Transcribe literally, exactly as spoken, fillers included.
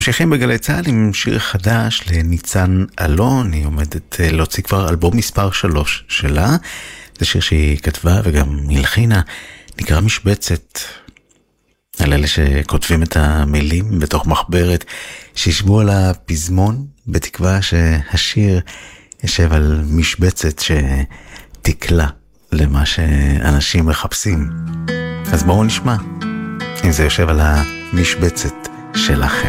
ממשיכים בגלי צהל עם שיר חדש לניצן אלון. היא עומדת להוציא כבר אלבום מספר שלוש שלה. זה שיר שהיא כתבה וגם הלחינה, נקרא משבצת. על אלה שכותבים את המילים בתוך מחברת, שישבו על הפזמון בתקווה שהשיר ישב על משבצת שתקלה למה שאנשים מחפשים. אז בואו נשמע אם זה יושב על המשבצת שלכם.